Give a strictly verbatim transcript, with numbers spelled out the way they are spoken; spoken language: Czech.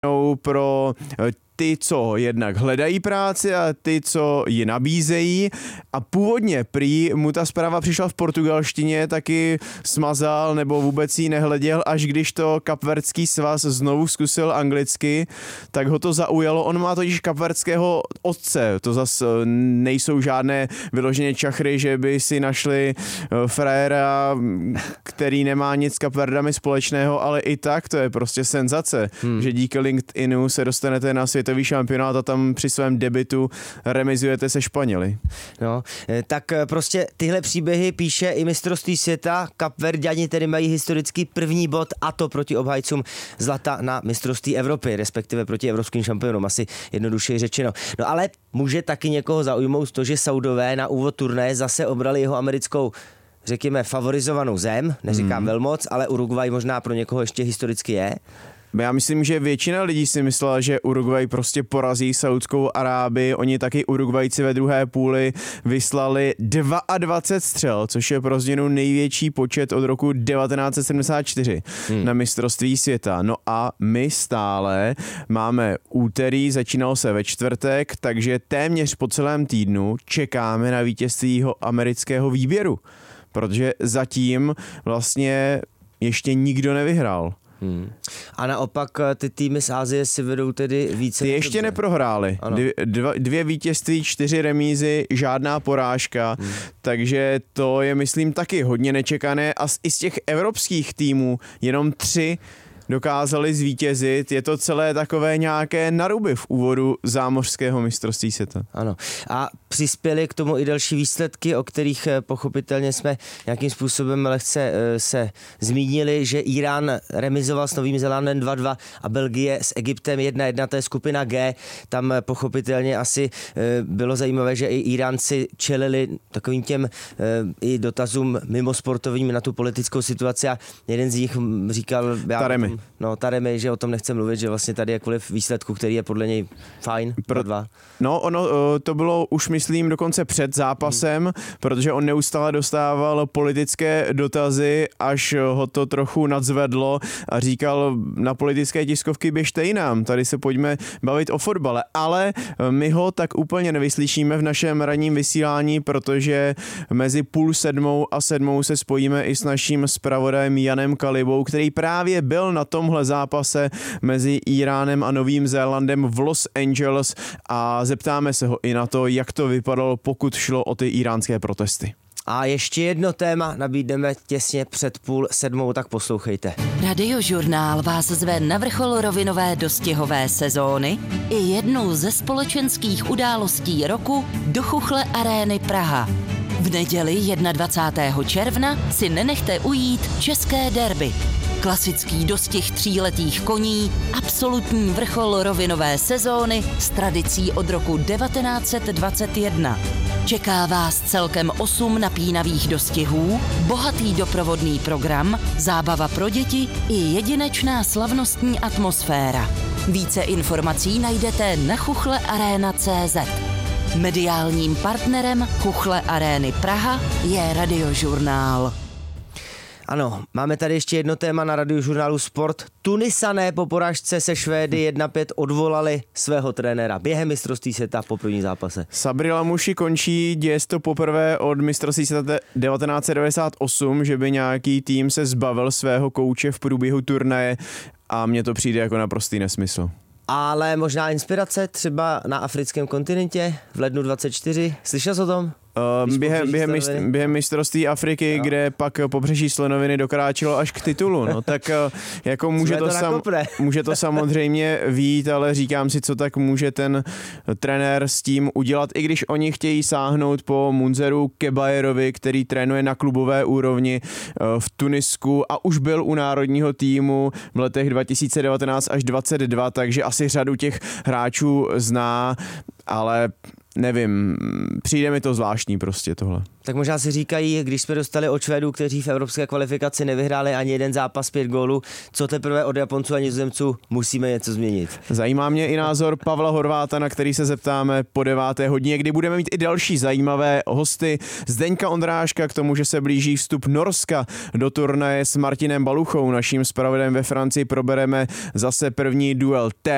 pro ty, co jednak hledají práci a ty, co ji nabízejí. A původně prý mu ta zpráva přišla v portugalštině, taky smazal nebo vůbec ji nehleděl, až když to Kapverdský svaz znovu zkusil anglicky, tak ho to zaujalo. On má totiž kapverdského otce, to zase nejsou žádné vyloženě čachry, že by si našli frajera, který nemá nic s Kapverdami společného, ale i tak to je prostě senzace, hmm. že díky LinkedInu se dostanete na světový šampionát a tam při svém debutu remizujete se Španěli. No, tak prostě tyhle příběhy píše i mistrovství světa. Kapverďani tedy mají historicky první bod, a to proti obhajcům zlata na mistrovství Evropy, respektive proti evropským šampionům, asi jednodušeji řečeno. No ale může taky někoho zaujmout to, že Saudové na úvod turnaje zase obrali jeho americkou, řekněme, favorizovanou zem, neříkám hmm. velmoc, ale Uruguay možná pro někoho ještě historicky je. Já myslím, že většina lidí si myslela, že Uruguay prostě porazí Saudskou Arábii. Oni taky Uruguayci ve druhé půli vyslali dvacet dva střel, což je pro změnu největší počet od roku devatenáct set sedmdesát čtyři hmm. na mistrovství světa. No a my stále máme úterý, začínalo se ve čtvrtek, takže téměř po celém týdnu čekáme na vítězství amerického výběru, protože zatím vlastně ještě nikdo nevyhrál. Hmm. A naopak ty týmy z Asie si vedou tedy více. Ty ještě dobře. neprohráli. Dvě, dva, dvě vítězství, čtyři remízy, žádná porážka, hmm. takže to je, myslím, taky hodně nečekané a i z těch evropských týmů jenom tři dokázali zvítězit. Je to celé takové nějaké naruby v úvodu zámořského mistrovství světa. Ano. A přispěli k tomu i další výsledky, o kterých pochopitelně jsme nějakým způsobem lehce se zmínili, že Irán remizoval s Novým Zélandem dva dva a Belgie s Egyptem jedna jedna, to je skupina G. Tam pochopitelně asi bylo zajímavé, že i Iránci čelili takovým těm i dotazům mimo sportovním na tu politickou situaci a jeden z nich říkal... Taremi. No, Taremi, že o tom nechce mluvit, že vlastně tady je kvůli výsledku, který je podle něj fajn. Pro dva. No, ono to bylo už myslím dokonce před zápasem, hmm. protože on neustále dostával politické dotazy, až ho to trochu nadzvedlo a říkal na politické tiskovky běžte jinam, tady se pojďme bavit o fotbale, ale my ho tak úplně nevyslyšíme v našem ranním vysílání, protože mezi půl sedmou a sedmou se spojíme i s naším zpravodajem Janem Kalibou, který právě byl na tomhle zápase mezi Iránem a Novým Zélandem v Los Angeles a zeptáme se ho i na to, jak to vypadalo, pokud šlo o ty iránské protesty. A ještě jedno téma nabídneme těsně před půl sedmou, tak poslouchejte. Radiožurnál vás zve na vrchol rovinové dostihové sezóny i jednu ze společenských událostí roku do Chuchle Arény Praha. V neděli dvacátého prvního června si nenechte ujít české derby. Klasický dostih tříletých koní, absolutní vrchol rovinové sezóny s tradicí od roku devatenáct set dvacet jedna. Čeká vás celkem osm napínavých dostihů, bohatý doprovodný program, zábava pro děti i jedinečná slavnostní atmosféra. Více informací najdete na chuchle arena tečka cé zet. Mediálním partnerem Chuchle Arény Praha je Radiožurnál. Ano, máme tady ještě jedno téma na Radiožurnálu Sport. Tunisané po porážce se Švédy jedna pět odvolali svého trenéra během mistrovství světa po první zápase. Sabri Lamouchi končí, děje to poprvé od mistrovství světa devatenáct set devadesát osm, že by nějaký tým se zbavil svého kouče v průběhu turnaje a mně to přijde jako naprostý nesmysl. Ale možná inspirace třeba na africkém kontinentě v lednu dvacet čtyři. Slyšel jsi o tom? Uh, během, během, mistr, během mistrovství Afriky, no. kde pak pobřeží slonoviny dokráčelo až k titulu, no tak jako může to, sam, může to samozřejmě vyjít, ale říkám si, co tak může ten trenér s tím udělat, i když oni chtějí sáhnout po Munzeru Kebajerovi, který trénuje na klubové úrovni v Tunisku a už byl u národního týmu v letech dva tisíce devatenáct až dvacet dva, takže asi řadu těch hráčů zná, ale nevím, přijde mi to zvláštní prostě tohle. Tak možná si říkají, když jsme dostali od Švédů, kteří v evropské kvalifikaci nevyhráli ani jeden zápas, pět gólů, co teprve od Japonců a Nizozemců, musíme něco změnit. Zajímá mě i názor Pavla Horváta, na který se zeptáme po deváté hodině, kdy budeme mít i další zajímavé hosty. Zdeňka Ondráška k tomu, že se blíží vstup Norska do turnaje s Martinem Baluchou, naším zpravodajem ve Francii, probereme zase první duel té